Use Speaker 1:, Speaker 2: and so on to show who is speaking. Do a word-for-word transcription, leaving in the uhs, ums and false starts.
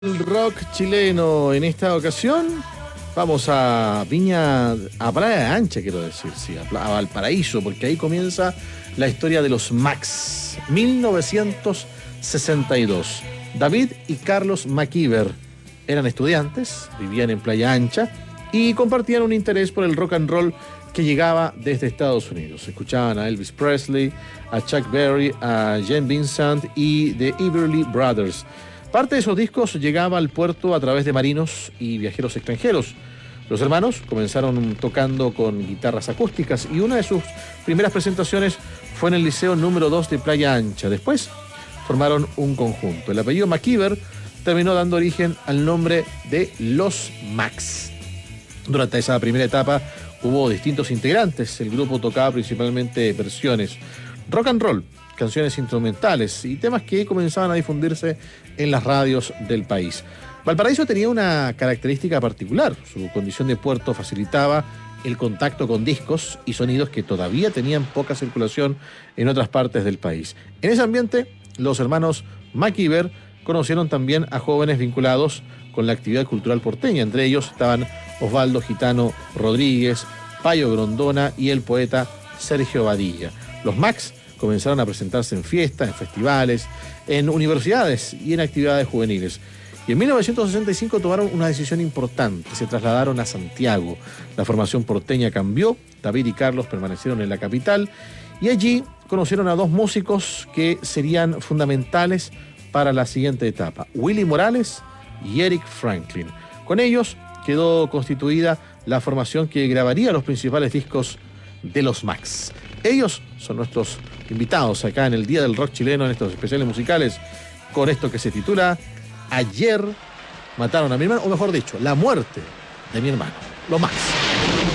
Speaker 1: El rock chileno en esta ocasión. Vamos a Viña, a Playa Ancha, quiero decir, sí, a, a Valparaíso, porque ahí comienza la historia de los Max. mil novecientos sesenta y dos. David y Carlos McKeever eran estudiantes, vivían en Playa Ancha y compartían un interés por el rock and roll que llegaba desde Estados Unidos. Escuchaban a Elvis Presley, a Chuck Berry, a Gene Vincent y The Everly Brothers. Parte de esos discos llegaba al puerto a través de marinos y viajeros extranjeros. Los hermanos comenzaron tocando con guitarras acústicas y una de sus primeras presentaciones fue en el Liceo número dos de Playa Ancha. Después formaron un conjunto. El apellido McKeever terminó dando origen al nombre de Los Max. Durante esa primera etapa hubo distintos integrantes. El grupo tocaba principalmente versiones rock and roll, canciones instrumentales y temas que comenzaban a difundirse en las radios del país. Valparaíso tenía una característica particular. Su condición de puerto facilitaba el contacto con discos y sonidos que todavía tenían poca circulación en otras partes del país. En ese ambiente, los hermanos McKeever conocieron también a jóvenes vinculados con la actividad cultural porteña. Entre ellos estaban Osvaldo Gitano Rodríguez, Payo Grondona y el poeta Sergio Badilla. Los Max comenzaron a presentarse en fiestas, en festivales, en universidades y en actividades juveniles. Y en mil novecientos sesenta y cinco tomaron una decisión importante, se trasladaron a Santiago. La formación porteña cambió, David y Carlos permanecieron en la capital y allí conocieron a dos músicos que serían fundamentales para la siguiente etapa, Willy Morales y Eric Franklin. Con ellos quedó constituida la formación que grabaría los principales discos de los Max. Ellos son nuestros invitados acá en el Día del Rock Chileno, en estos especiales musicales, con esto que se titula Ayer mataron a mi hermano, o mejor dicho, la muerte de mi hermano, los Max.